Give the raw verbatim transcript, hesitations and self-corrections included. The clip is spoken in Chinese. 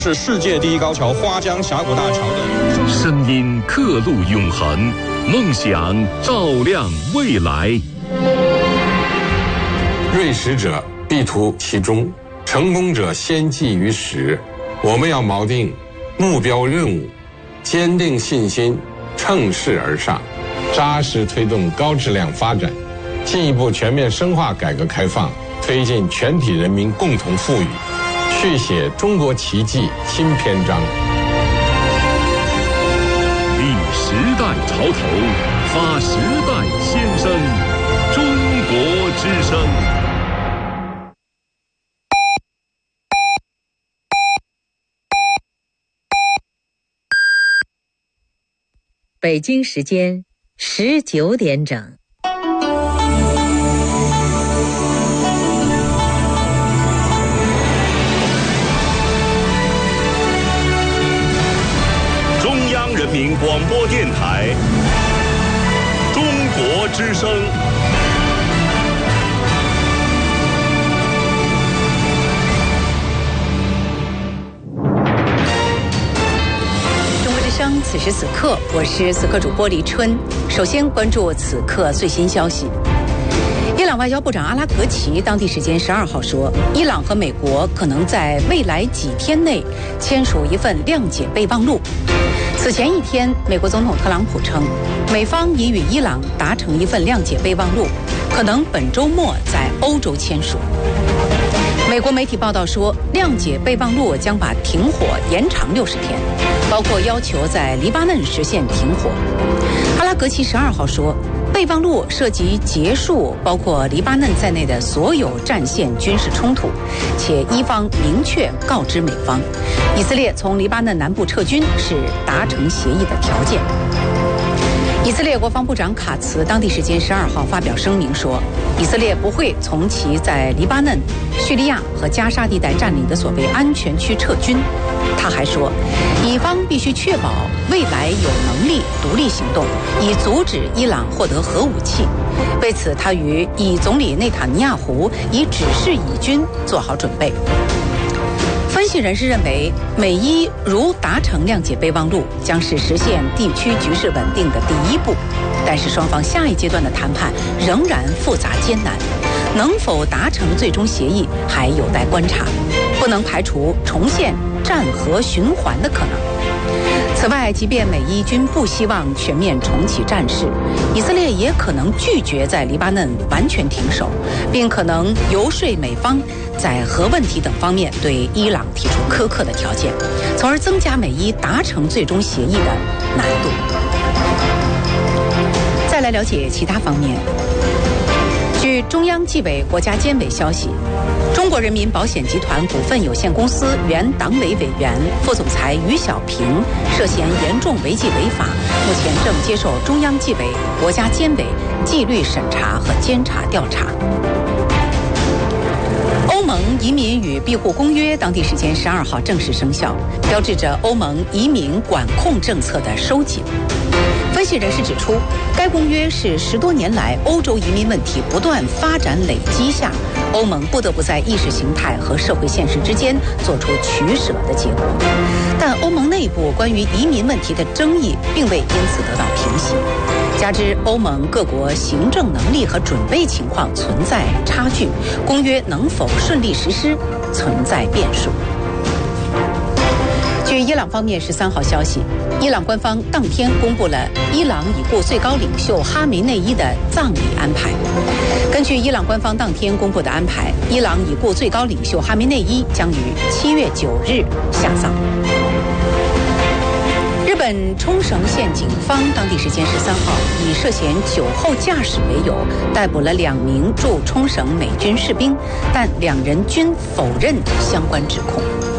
是世界第一高桥花江峡谷大桥的声音刻录永恒，梦想照亮未来。 锐实者必图其中，成功者先记于始。我们要锚定目标任务，坚定信心，乘势而上，扎实推动高质量发展，进一步全面深化改革开放，推进全体人民共同富裕，续写中国奇迹新篇章。 立时代潮头，发时代先声，中国之声。 北京时间十九点整。 中央人民广播电台，中国之声。 此时此刻，我是此刻主播黎春。首先关注此刻最新消息。伊朗外交部长阿拉格齐当地时间十二号说，伊朗和美国可能在未来几天内签署一份谅解备忘录。此前一天，美国总统特朗普称，美方已与伊朗达成一份谅解备忘录，可能本周末在欧洲签署。美国媒体报道说，谅解备忘录将把停火延长六十天，包括要求在黎巴嫩实现停火。阿拉格齐十二号说，备忘录涉及结束包括黎巴嫩在内的所有战线军事冲突，且伊方明确告知美方，以色列从黎巴嫩南部撤军是达成协议的条件。以色列国防部长卡茨当地时间十二号发表声明说，以色列不会从其在黎巴嫩、叙利亚和加沙地带占领的所谓安全区撤军。他还说，以方必须确保未来有能力独立行动，以阻止伊朗获得核武器。为此，他与以总理内塔尼亚胡已指示以军做好准备。分析人士认为，美伊如达成谅解备忘录，将是实现地区局势稳定的第一步。但是双方下一阶段的谈判仍然复杂艰难，能否达成最终协议还有待观察，不能排除重现战核循环的可能。此外，即便美伊军不希望全面重启战事，以色列也可能拒绝在黎巴嫩完全停手，并可能游说美方在核问题等方面对伊朗提出苛刻的条件，从而增加美伊达成最终协议的难度。再来了解其他方面。据中央纪委国家监委消息，中国人民保险集团股份有限公司原党委委员、副总裁于小平涉嫌严重违纪违法，目前正接受中央纪委国家监委纪律审查和监察调查。欧盟移民与庇护公约当地时间十二号正式生效，标志着欧盟移民管控政策的收紧。分析人士指出，该公约是十多年来欧洲移民问题不断发展累积下，欧盟不得不在意识形态和社会现实之间做出取舍的结果。但欧盟内部关于移民问题的争议并未因此得到平息，加之欧盟各国行政能力和准备情况存在差距，公约能否顺利实施存在变数。据伊朗方面十三号消息，伊朗官方当天公布了伊朗已故最高领袖哈梅内伊的葬礼安排。根据伊朗官方当天公布的安排，伊朗已故最高领袖哈梅内伊将于七月九日下葬。日本冲绳县警方当地时间十三号以涉嫌酒后驾驶为由逮捕了两名驻冲绳美军士兵，但两人均否认相关指控。